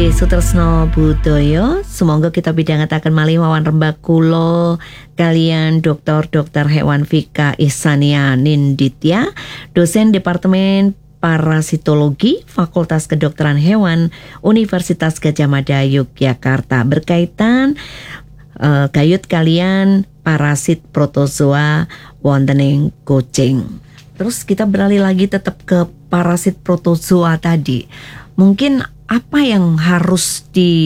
Bilih Sutresno Budoyo, semoga kita bidhangetaken malih wawan rembag kula kalian Dr. Hewan Vika Ihsania Ninditya, dosen Departemen Parasitologi Fakultas Kedokteran Hewan Universitas Gadjah Mada Yogyakarta, berkaitan gayut kalian parasit protozoa wonten ing kucing. Terus kita beralih lagi tetap ke parasit protozoa tadi. Mungkin apa yang harus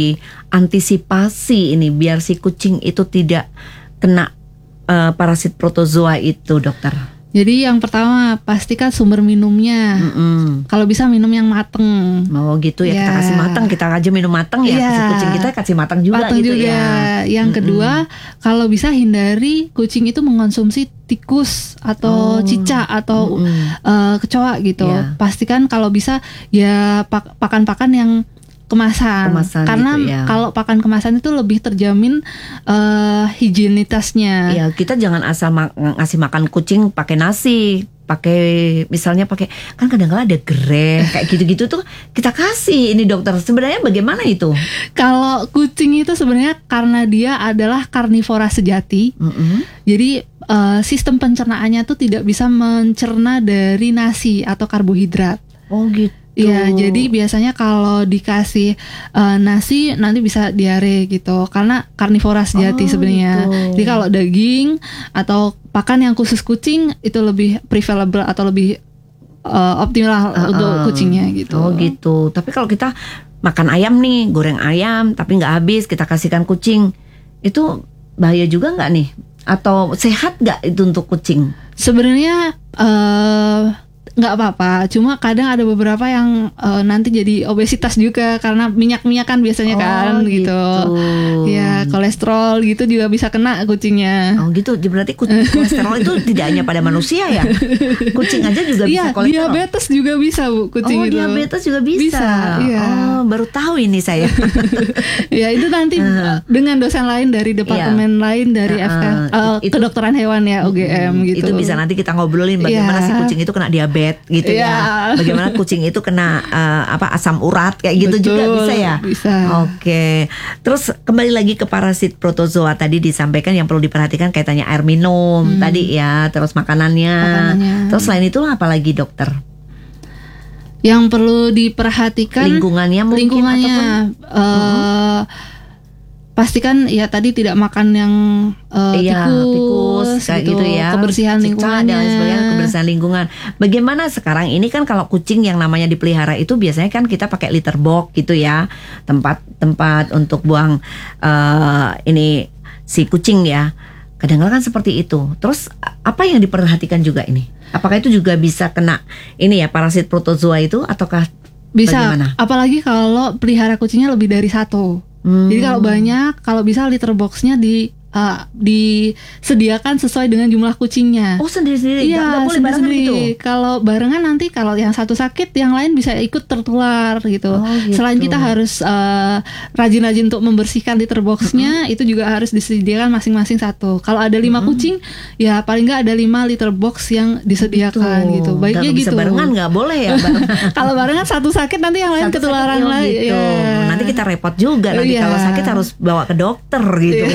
diantisipasi ini biar si kucing itu tidak kena parasit protozoa itu, dokter? Jadi yang pertama pastikan sumber minumnya. Kalau bisa minum yang mateng. Oh gitu ya, kita kasih mateng, kita aja minum mateng ya. Kucing kita kasih mateng juga gitu juga. Ya. Yang kedua, kalau bisa hindari kucing itu mengonsumsi tikus atau cicak atau kecoa gitu. Pastikan kalau bisa ya pakan-pakan yang kemasan karena gitu ya. Kalau pakan kemasan itu lebih terjamin higienitasnya. Ya, kita jangan asal ngasih makan kucing pakai nasi, misalnya pakai, kan kadang-kadang ada gereh kayak gitu-gitu tuh kita kasih. Ini dokter, sebenarnya bagaimana itu? Kalau kucing itu sebenarnya karena dia adalah karnivora sejati, jadi sistem pencernaannya tuh tidak bisa mencerna dari nasi atau karbohidrat. Oh gitu. Ya, jadi biasanya kalau dikasih nasi nanti bisa diare gitu, karena karnivora sejati sebenarnya. Gitu. Jadi kalau daging atau pakan yang khusus kucing itu lebih preferable atau lebih optimal untuk kucingnya gitu. Oh gitu. Tapi kalau kita makan ayam nih, goreng ayam tapi nggak habis kita kasihkan kucing, itu bahaya juga nggak nih? Atau sehat nggak itu untuk kucing? Sebenarnya nggak apa-apa, cuma kadang ada beberapa yang nanti jadi obesitas juga karena minyak-minyakan biasanya kan gitu. Ya, kolesterol gitu juga bisa kena kucingnya. Oh gitu, berarti kolesterol itu tidak hanya pada manusia ya? Kucing aja juga bisa kolesterol? Diabetes juga bisa, Bu, kucing itu. Diabetes juga bisa? Iya. Oh, baru tahu ini saya. Ya, itu nanti dengan dosen lain dari departemen lain dari kedokteran hewan ya, UGM gitu. Itu bisa nanti kita ngobrolin bagaimana si kucing itu kena diabetes gitu ya. Bagaimana kucing itu kena asam urat kayak gitu. Betul, juga bisa ya. Bisa. Oke. Terus kembali lagi ke parasit protozoa, tadi disampaikan yang perlu diperhatikan kaitannya air minum tadi ya, terus makanannya. Terus selain itu apa lagi, dokter? Yang perlu diperhatikan lingkungannya mungkin, pastikan ya tadi tidak makan yang tikus kayak gitu ya, kebersihan lingkungannya dan sebagainya, kebersihan lingkungan. Bagaimana sekarang ini kan kalau kucing yang namanya dipelihara itu biasanya kan kita pakai litter box gitu ya, tempat untuk buang ini si kucing ya. Kadang-kadang kan seperti itu. Terus apa yang diperhatikan juga ini? Apakah itu juga bisa kena ini ya parasit protozoa itu ataukah bisa? Bagaimana? Apalagi kalau pelihara kucingnya lebih dari satu. Jadi kalau banyak, kalau bisa litter boxnya disediakan sesuai dengan jumlah kucingnya. Oh, sendiri-sendiri? Iya, nggak boleh barengan gitu? Kalau barengan nanti kalau yang satu sakit, yang lain bisa ikut tertular gitu. Selain kita harus rajin-rajin untuk membersihkan litter boxnya, itu juga harus disediakan masing-masing satu. Kalau ada 5 kucing, ya paling nggak ada 5 litter box yang disediakan gitu. Baiknya gitu. Bisa barengan nggak boleh ya? Kalau barengan satu sakit, nanti yang lain ketularan lagi. Gitu. Ya. Nanti kita repot juga. Nanti kalau sakit harus bawa ke dokter gitu.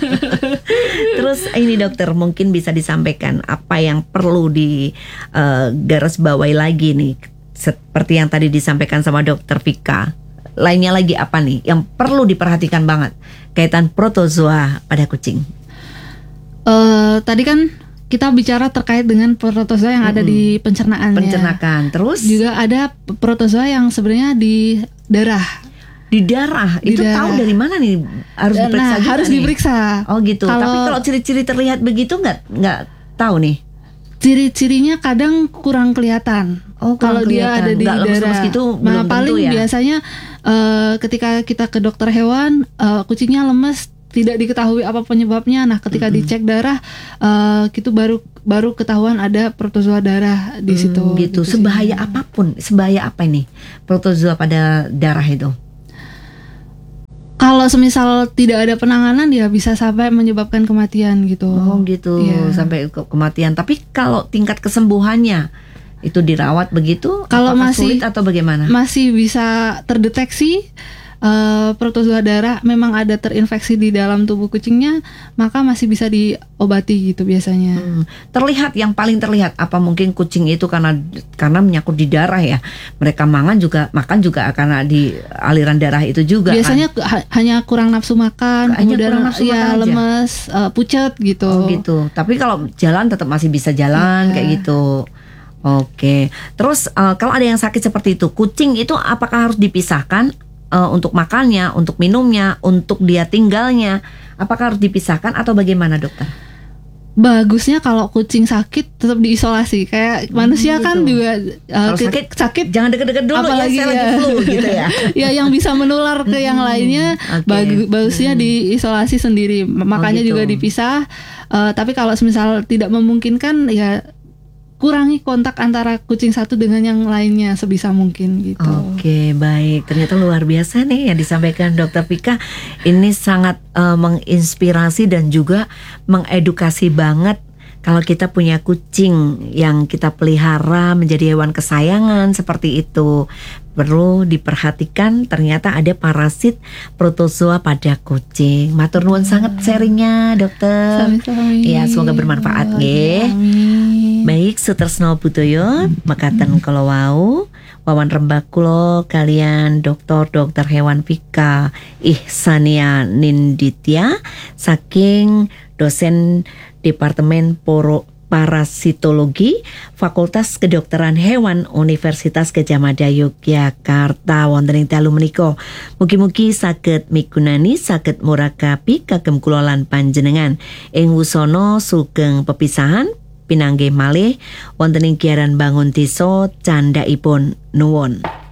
Terus ini dokter, mungkin bisa disampaikan apa yang perlu digarisbawahi lagi nih, seperti yang tadi disampaikan sama dokter Vika. Lainnya lagi apa nih yang perlu diperhatikan banget kaitan protozoa pada kucing? Tadi kan kita bicara terkait dengan protozoa yang ada di pencernaan. Terus juga ada protozoa yang sebenarnya di darah. Di darah itu tahu dari mana nih? Harus diperiksa juga harus diperiksa. Oh gitu. Tapi kalau ciri-ciri terlihat begitu nggak tahu nih. Ciri-cirinya kadang kurang kelihatan. Kalau dia ada di darah gitu, nah, paling ya? Biasanya ketika kita ke dokter hewan, kucingnya lemes, tidak diketahui apa penyebabnya. Nah, ketika dicek darah, itu baru ketahuan ada protozoa darah di situ. Gitu. Sebahaya apa ini protozoa pada darah itu? Kalau semisal tidak ada penanganan, ya bisa sampai menyebabkan kematian gitu. Oh gitu, sampai kematian. Tapi kalau tingkat kesembuhannya itu dirawat begitu? Kalau masih sulit atau bagaimana? Masih bisa terdeteksi, protozoa darah memang ada terinfeksi di dalam tubuh kucingnya, maka masih bisa diobati gitu biasanya. Terlihat, yang paling terlihat apa, mungkin kucing itu karena menyangkut di darah ya. Mereka makan juga karena di aliran darah itu juga. Biasanya kan? Hanya kurang nafsu makan, kemudian lemes, pucat gitu. Oh gitu. Tapi kalau jalan tetap masih bisa jalan kayak gitu. Oke. Terus kalau ada yang sakit seperti itu, kucing itu apakah harus dipisahkan untuk makannya, untuk minumnya, untuk dia tinggalnya? Apakah harus dipisahkan atau bagaimana, dokter? Bagusnya kalau kucing sakit tetap diisolasi. Kayak manusia gitu. Kan juga kalau sakit jangan deket-deket dulu, apalagi ya, lagi flu gitu ya. Ya yang bisa menular ke yang lainnya, bagusnya diisolasi sendiri. Makanya gitu. juga dipisah. Tapi kalau misal tidak memungkinkan, ya kurangi kontak antara kucing satu dengan yang lainnya sebisa mungkin gitu. Oke, baik. Ternyata luar biasa nih yang disampaikan Dokter Vika. Ini sangat menginspirasi dan juga mengedukasi banget. Kalau kita punya kucing yang kita pelihara menjadi hewan kesayangan seperti itu, perlu diperhatikan ternyata ada parasit protozoa pada kucing. Matur nuwun sangat sharingnya, dokter. Ya, semoga bermanfaat nggih. Baik, Sutresno Budoyo mekaten kala wau wawan rembak kula kalian Dokter Hewan Vika Ihsania Ninditya saking dosen Departemen Parasitologi Fakultas Kedokteran Hewan Universitas Gadjah Mada Yogyakarta wonten ing dalu menika. Mugi-mugi saged migunani, saged murakabi kagem kula lan panjenengan ing wusana sugeng pepisahan pinanggih malih wonten ing giaran bangun desa candhaipun nuwun.